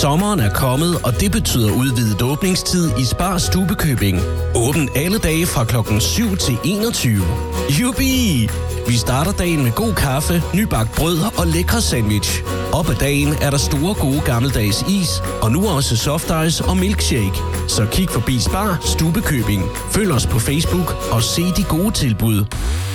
Sommeren er kommet, og det betyder udvidet åbningstid i Spar Stubbekøbing. Åben alle dage fra klokken 7 til 21. Jubi! Vi starter dagen med god kaffe, nybagt brød og lækre sandwich. Op ad dagen er der store gode gammeldags is, og nu også soft ice og milkshake. Så kig forbi Spar Stubbekøbing. Følg os på Facebook og se de gode tilbud.